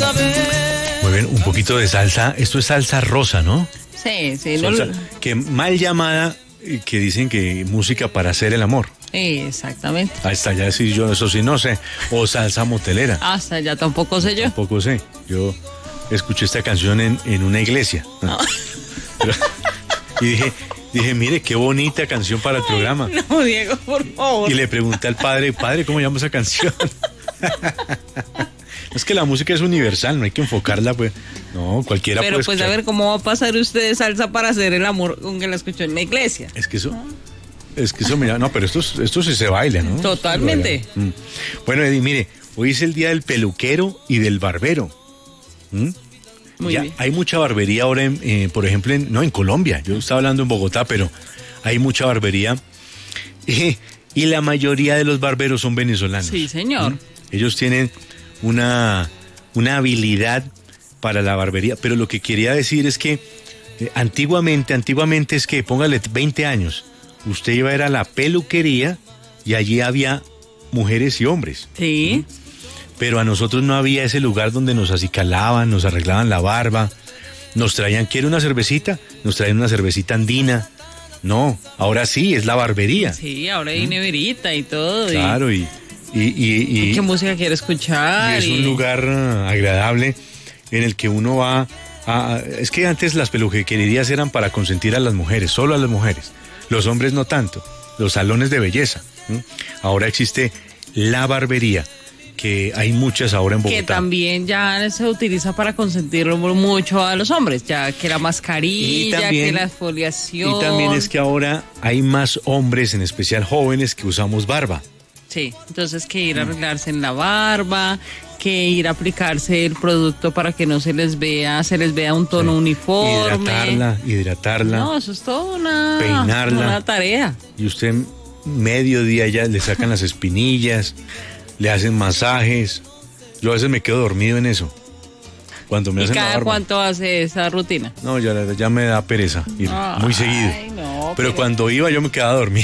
Muy bien, un poquito de salsa. Esto es salsa rosa, ¿no? Sí, sí. Salsa, que mal llamada, que dicen que música para hacer el amor. Exactamente. Hasta allá decir yo, eso sí no sé. O salsa motelera. Hasta allá tampoco sé yo. Tampoco sé. Yo escuché esta canción en una iglesia. No. Y dije, mire, qué bonita canción para el programa. No, Diego, por favor. Y le pregunté al padre, ¿cómo llama esa canción? Es que la música es universal, no hay que enfocarla, pues. No, cualquiera pero puede pues escuchar. a ver, ¿cómo va a pasar usted de salsa para hacer el amor con que la escuchó en la iglesia? Es que eso, mira, no, pero esto sí se baila, ¿no? Totalmente. Bueno, Eddie, mire, hoy es el día del peluquero y del barbero. Muy bien. Hay mucha barbería ahora, por ejemplo, en Colombia. Yo estaba hablando en Bogotá, pero hay mucha barbería. Y la mayoría de los barberos son venezolanos. Sí, señor. Ellos tienen una habilidad para la barbería. Pero lo que quería decir es que antiguamente es que, póngale 20 años, usted iba a ir a la peluquería y allí había mujeres y hombres. Sí. Pero a nosotros no había ese lugar donde nos acicalaban, nos arreglaban la barba, nos traían, ¿quiere una cervecita? Nos traían una cervecita andina. No, ahora sí, es la barbería. Sí, ahora hay neverita y todo. Claro, y ¿qué música quiere escuchar? Y es un lugar agradable en el que uno va es que antes las peluquerías eran para consentir a las mujeres, solo a las mujeres. Los hombres no tanto, los salones de belleza. Ahora existe la barbería, que hay muchas ahora en Bogotá. Que también ya se utiliza para consentirlo mucho a los hombres, ya que la mascarilla, que la exfoliación. Y también es que ahora hay más hombres, en especial jóvenes, que usamos barba. Sí, entonces que ir a arreglarse en la barba, que ir a aplicarse el producto para que no se les vea un tono uniforme. Hidratarla. No, eso es todo peinarla. Una tarea. Y usted mediodía ya le sacan las espinillas, le hacen masajes. Yo a veces me quedo dormido en eso. Cuando me hacen la barba. ¿Y cada cuánto hace esa rutina? No, ya me da pereza ir muy seguido. No, pero cuando iba yo me quedaba dormido.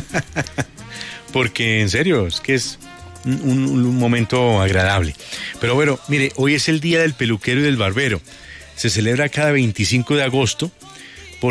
Porque en serio, es que es un momento agradable. Pero bueno, mire, hoy es el día del peluquero y del barbero. Se celebra cada 25 de agosto